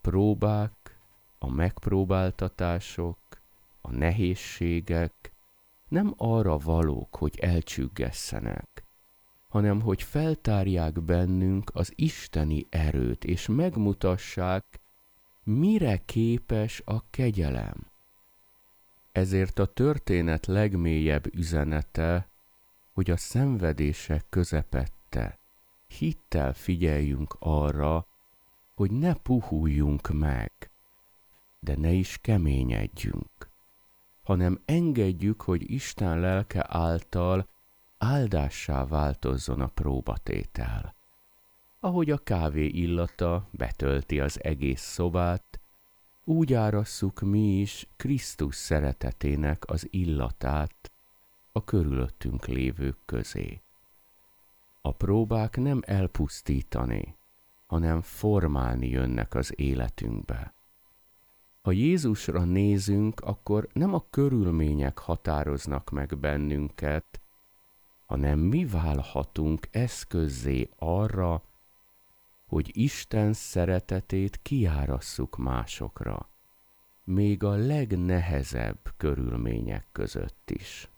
próbák, a megpróbáltatások, a nehézségek nem arra valók, hogy elcsüggesszenek, hanem hogy feltárják bennünk az isteni erőt, és megmutassák, mire képes a kegyelem. Ezért a történet legmélyebb üzenete, hogy a szenvedések közepette hittel figyeljünk arra, hogy ne puhuljunk meg, de ne is keményedjünk, hanem engedjük, hogy Isten lelke által áldássá változzon a próbatétel. Ahogy a kávé illata betölti az egész szobát, úgy árasszuk mi is Krisztus szeretetének az illatát a körülöttünk lévők közé. A próbák nem elpusztítani, hanem formálni jönnek az életünkbe. Ha Jézusra nézünk, akkor nem a körülmények határoznak meg bennünket, hanem mi válhatunk eszközzé arra, hogy Isten szeretetét kiárasszuk másokra, még a legnehezebb körülmények között is.